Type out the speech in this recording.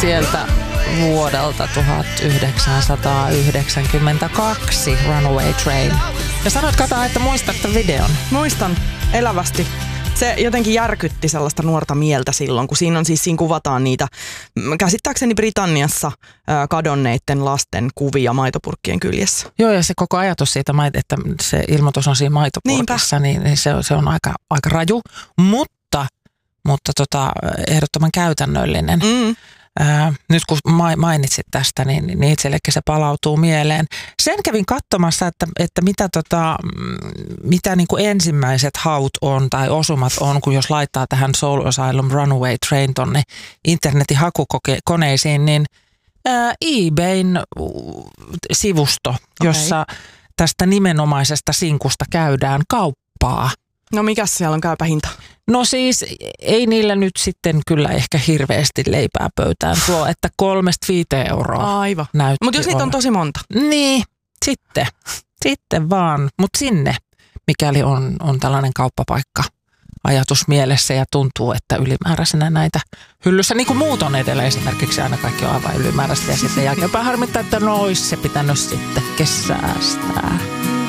sieltä vuodelta 1992, Runaway Train. Ja sanoit, Kata, että muistat tämän videon. Muistan elävästi. Se jotenkin järkytti sellaista nuorta mieltä silloin, kun siinä kuvataan niitä, käsittääkseni Britanniassa kadonneiden lasten kuvia maitopurkkien kyljessä. Joo, ja se koko ajatus siitä, että se ilmoitus on siinä maitopurkissa, niin se on aika raju, mutta ehdottoman käytännöllinen. Nyt kun mainitsit tästä, niin itsellekin se palautuu mieleen. Sen kävin katsomassa, että mitä niin kuin ensimmäiset haut on tai osumat on, kun jos laittaa tähän Soul Asylum Runaway Train tonne internetin hakukoneisiin, niin eBayn sivusto, jossa tästä nimenomaisesta sinkusta käydään kauppaa. No mikäs siellä on käypä hinta? No siis ei niillä nyt sitten kyllä ehkä hirveästi leipää pöytään tuo, että 3-5 euroa. Aivan. Mutta jos niitä on tosi monta. Niin, sitten vaan. Mutta sinne, mikäli on tällainen kauppapaikka ajatus mielessä ja tuntuu, että ylimääräisenä näitä hyllyssä, niin kuin muut on edellä esimerkiksi, aina kaikki on aivan ylimääräistä ja sitten jälkeenpäin harmittaa, että no olisi se pitänyt sitten säästää.